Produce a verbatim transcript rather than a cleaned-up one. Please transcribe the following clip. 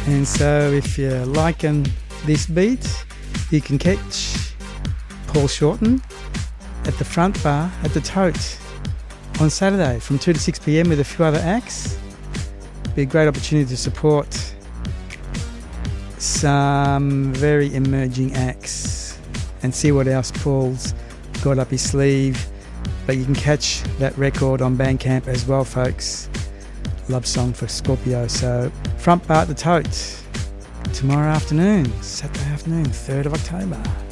And so if you're liking this beat, you can catch Paul Shorten at the front bar at the Tote on Saturday from two to six p.m. with a few other acts. Be a great opportunity to support some very emerging acts and see what else Paul's got up his sleeve. But you can catch that record on Bandcamp as well, folks. Love song for Scorpio. So front bar at the Tote tomorrow afternoon, Saturday afternoon, third of October.